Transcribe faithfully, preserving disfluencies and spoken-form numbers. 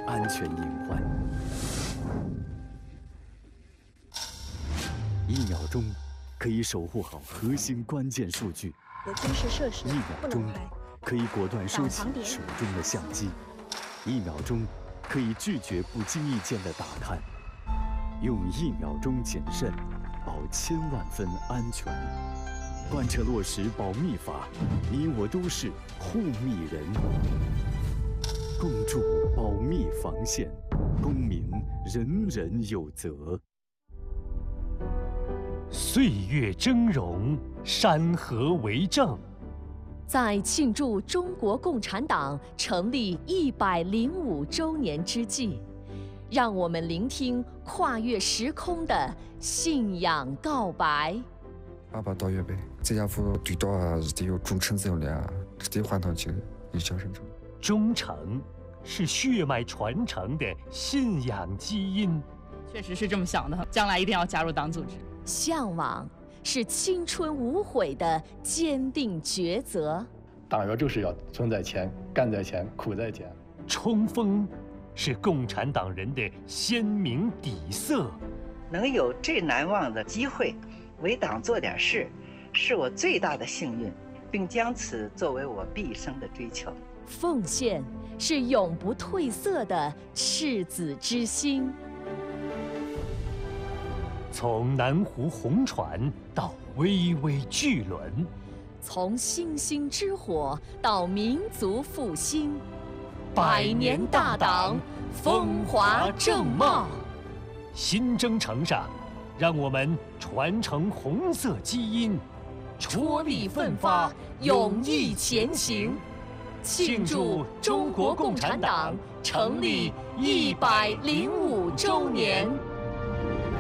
安全隐患。一秒钟可以守护好核心关键数据， 有军事设施一秒钟可以果断收起手中的相机，一秒钟可以拒绝不经意间的打探。用一秒钟谨慎，保千万分安全。贯彻落实保密法，你我都是护密人。共筑保密防线，公民人人有责。 岁月峥嵘，山河为证。 在庆祝中国共产党成立一百零五周年之际，让我们聆听跨越时空的信仰告白。 阿爸到月呗，这家伙对到啊是得有忠诚这样的啊，是得换到去印象深刻。 忠诚是血脉传承的信仰基因。 确实是这么想的，将来一定要加入党组织。 向往是青春无悔的坚定抉择。 党员就是要存在前，干在前，苦在前。 冲锋是共产党人的鲜明底色。 能有这难忘的机会为党做点事，是我最大的幸运，并将此作为我毕生的追求。 奉献是永不褪色的赤子之心。 从南湖红船到巍巍巨轮， 从星星之火到民族复兴，百年大党风华正茂。 新征程上，让我们传承红色基因， 踔厉奋发，勇毅前行，庆祝中国共产党成立一百零五周年。